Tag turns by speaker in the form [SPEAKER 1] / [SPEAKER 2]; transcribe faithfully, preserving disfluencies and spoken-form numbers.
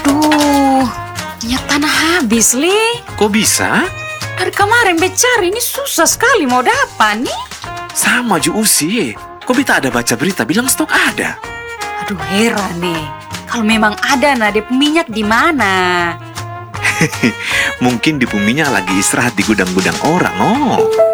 [SPEAKER 1] Aduh, minyak tanah habis, Li.
[SPEAKER 2] Kok bisa?
[SPEAKER 1] Dari kemarin becari ini susah sekali mau dapat nih.
[SPEAKER 2] Sama Ju Usi. Kok Beta ada baca berita bilang stok ada?
[SPEAKER 1] Aduh, heran nih. Kalau memang ada, nah dia minyak di mana?
[SPEAKER 2] Mungkin di minyak lagi istirahat di gudang-gudang orang, oh.